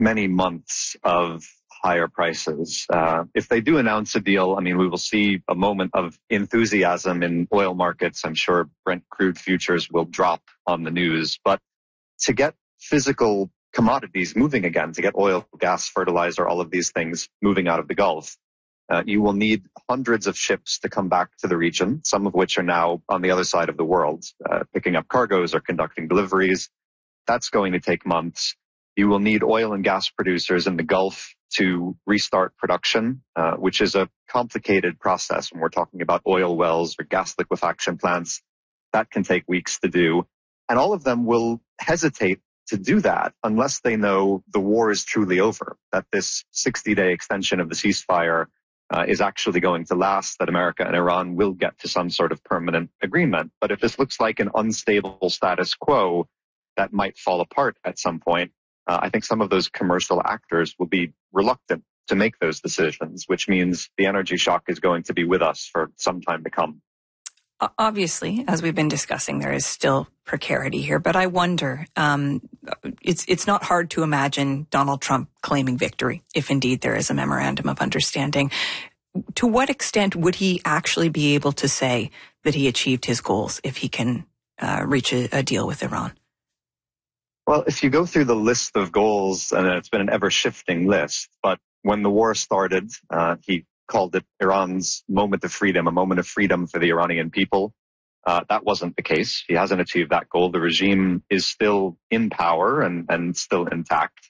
many months of higher prices. If they do announce a deal, I mean, we will see a moment of enthusiasm in oil markets. I'm sure Brent crude futures will drop on the news. But to get physical commodities moving again, to get oil, gas, fertilizer, all of these things moving out of the Gulf, you will need hundreds of ships to come back to the region, some of which are now on the other side of the world, picking up cargoes or conducting deliveries. That's going to take months. You will need oil and gas producers in the Gulf to restart production, which is a complicated process when we're talking about oil wells or gas liquefaction plants. That can take weeks to do. And all of them will hesitate to do that unless they know the war is truly over, that this 60-day extension of the ceasefire is actually going to last, that America and Iran will get to some sort of permanent agreement. But if this looks like an unstable status quo that might fall apart at some point, I think some of those commercial actors will be reluctant to make those decisions, which means the energy shock is going to be with us for some time to come. Obviously, as we've been discussing, there is still precarity here, but I wonder, it's not hard to imagine Donald Trump claiming victory, if indeed there is a memorandum of understanding. To what extent would he actually be able to say that he achieved his goals if he can reach a deal with Iran? Well, if you go through the list of goals, and it's been an ever-shifting list, but when the war started, he called it Iran's moment of freedom, a moment of freedom for the Iranian people. That wasn't the case. He hasn't achieved that goal. The regime is still in power and still intact.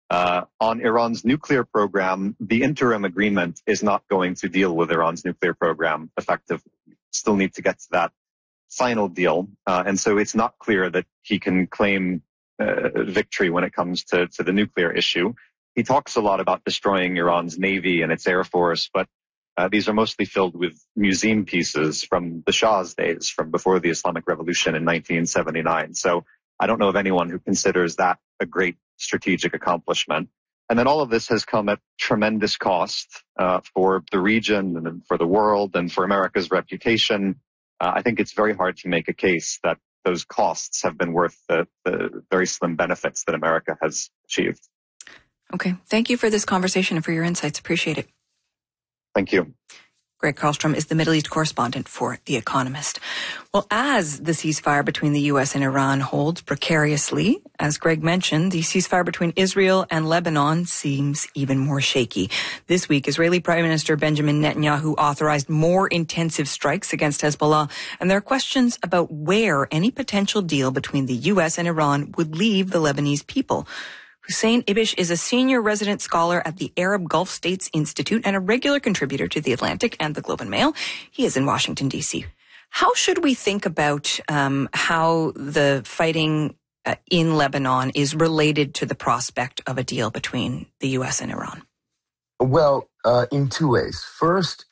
On Iran's nuclear program, the interim agreement is not going to deal with Iran's nuclear program effectively. Still need to get to that final deal. And so it's not clear that he can claim victory when it comes to the nuclear issue. He talks a lot about destroying Iran's navy and its air force, but these are mostly filled with museum pieces from the Shah's days, from before the Islamic Revolution in 1979. So I don't know of anyone who considers that a great strategic accomplishment. And then all of this has come at tremendous cost for the region and for the world and for America's reputation. I think it's very hard to make a case that those costs have been worth the very slim benefits that America has achieved. Okay. Thank you for this conversation and for your insights. Appreciate it. Thank you. Greg Karlstrom is the Middle East correspondent for The Economist. Well, as the ceasefire between the U.S. and Iran holds precariously, as Greg mentioned, the ceasefire between Israel and Lebanon seems even more shaky. This week, Israeli Prime Minister Benjamin Netanyahu authorized more intensive strikes against Hezbollah, and there are questions about where any potential deal between the U.S. and Iran would leave the Lebanese people. Hussein Ibish is a senior resident scholar at the Arab Gulf States Institute and a regular contributor to The Atlantic and the Globe and Mail. He is in Washington, D.C. How should we think about how the fighting in Lebanon is related to the prospect of a deal between the U.S. and Iran? Well, in two ways. First,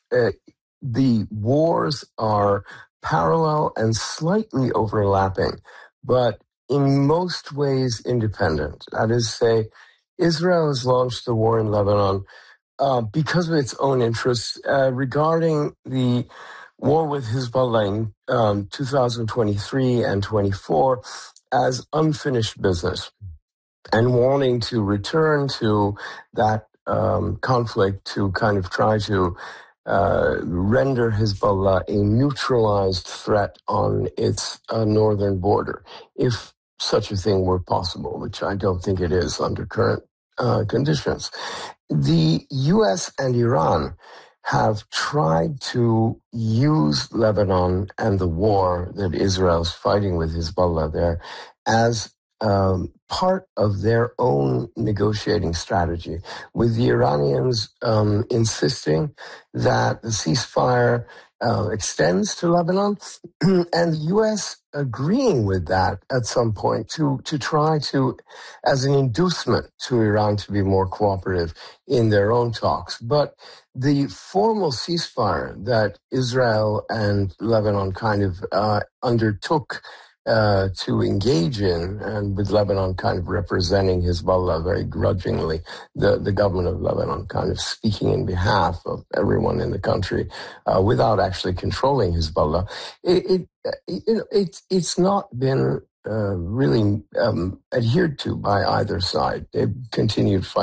the wars are parallel and slightly overlapping, but in most ways independent. That is, say, Israel has launched the war in Lebanon because of its own interests regarding the war with Hezbollah in 2023 and 24 as unfinished business and wanting to return to that conflict to kind of try to render Hezbollah a neutralized threat on its northern border, if such a thing were possible, which I don't think it is under current conditions. The U.S. and Iran have tried to use Lebanon and the war that Israel's fighting with Hezbollah there as part of their own negotiating strategy, with the Iranians insisting that the ceasefire extends to Lebanon, and the U.S. agreeing with that at some point to try to, as an inducement to Iran to be more cooperative in their own talks. But the formal ceasefire that Israel and Lebanon kind of undertook to engage in, and with Lebanon kind of representing Hezbollah very grudgingly, the government of Lebanon kind of speaking in behalf of everyone in the country without actually controlling Hezbollah. It's not been really adhered to by either side. They've continued fighting.